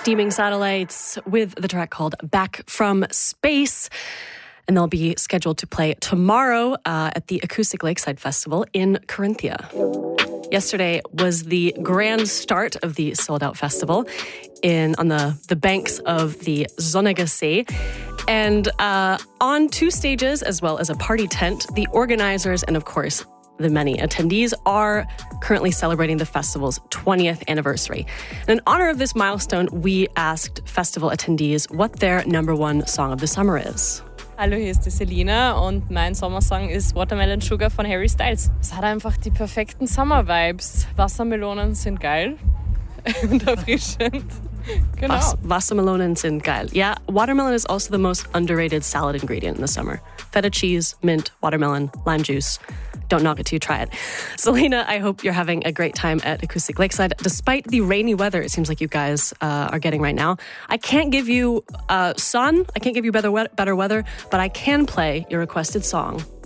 Steaming Satellites with the track called Back from Space. And they'll be scheduled to play tomorrow at the Acoustic Lakeside Festival in Carinthia. Yesterday was the grand start of the sold-out festival on the banks of the Sonniger See. And on 2 stages, as well as a party tent, the organizers and, of course, the many attendees are currently celebrating the festival's 20th anniversary. And in honor of this milestone, we asked festival attendees what their number 1 song of the summer is. Hallo, hier ist die Selina und mein Sommersong ist Watermelon Sugar von Harry Styles. Es hat einfach die perfekten Summer-Vibes. Wassermelonen sind geil und erfrischend. Genau. Wassermelonen sind geil. Yeah, watermelon is also the most underrated salad ingredient in the summer. Feta cheese, mint, watermelon, lime juice. Don't knock it till you try it. Selena, I hope you're having a great time at Acoustic Lakeside. Despite the rainy weather it seems like you guys are getting right now, I can't give you sun, I can't give you better weather, but I can play your requested song.